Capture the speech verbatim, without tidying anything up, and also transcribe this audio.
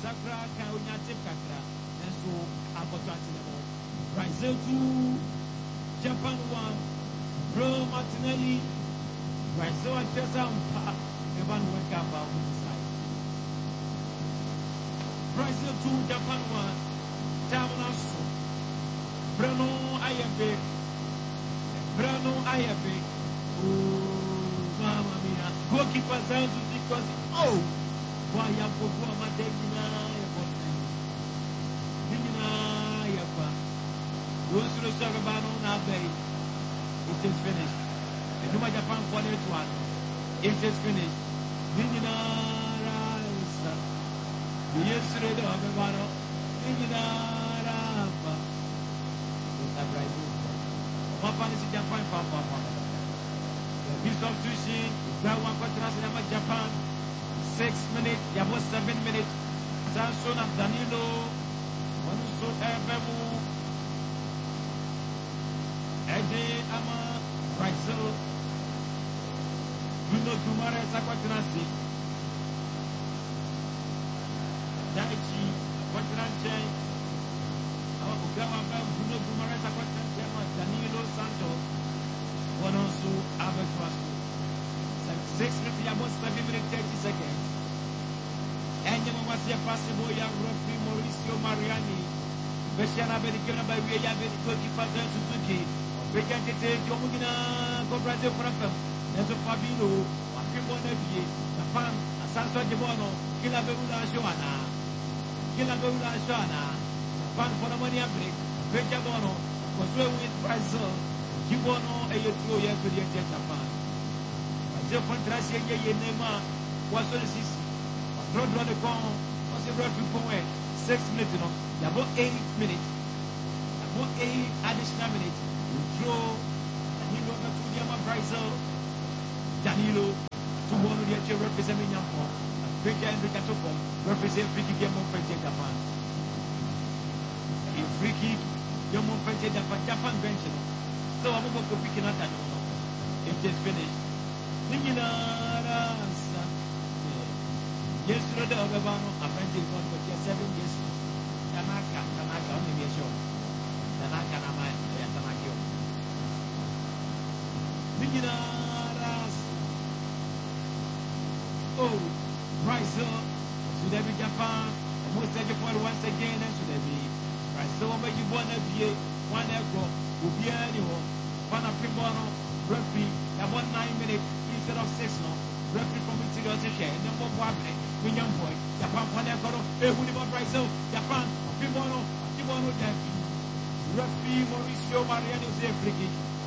Sakra, Kaunya Kakra, and so Albertanimo. Brazil two, Japan one, Bro Martinelli, Brazil and Chesampa, Evan Wekamba on the side. Brazil two, Japan one, Tamanasu, Bruno Ayabe, Bruno Ayabe, oh, Mamma Mia, goalkeeper Zanzu because, oh, why have to go on my day? It is finished. The Numa Japan for it one. It is finished. Nina Rasa. Yesterday the Avevano. Nina Rapa. Papa is Japan Papa. The substitution. Now one contrast Japan. Six minutes. Yabo seven minutes. Samson and Danilo. One so ever. Eddie Ama Brazil Bruno Dumare Sakwatinasi Daichi Quatranche Ugawa Bruno Dumare Sakwatinasi Danilo Santos Bonosu Abetrasu six minutes Yamos seven minutes thirty seconds and Yamasia Passimo Yang Rofi Mauricio Mariani Beshana Bedikana by Via Bedikoki Patel Suzuki we can take your Mugina, go Brazil for them. There's a Fabino, a Kimon Evie, the Pan, a Sanso Gibono, Killa Berula Joana, Killa Berula Joana, Pan for the money and break, Bejabono, was well with Brazil, Gibono, a year two years to the Japan. Brazil Contrasia Yenema was on the Sisi, Rod Rodicon, was a road to point, six minutes, you know, about eight minutes, about eight additional minutes. Draw Danilo to Yama Brazil, Danilo to one of the representing Yampo, Big Henry Katopo, represent free kick Yamon French Japan. In free kick, Yamon French Japan, Japan bench. So I'm going to pick another. It is finished. Ningina, yes, Roda Ogavano, a French one for seven years. Tanaka, Tanaka, only be a show. Tanaka, Nama, Yatamaki. Oh, Brazil, should there be Japan? Almost take it for once again, and should there be Brazil? But you want to be one echo, will be anyone. Pana Primono, referee, that one nine minutes instead of six no. Referee from Interior Asia, and then more Wabre, William Boy, Japan, Panacoro, Ehuniba Brazil, Japan, Primono, Primono, referee Mauricio Mariano Zefriki.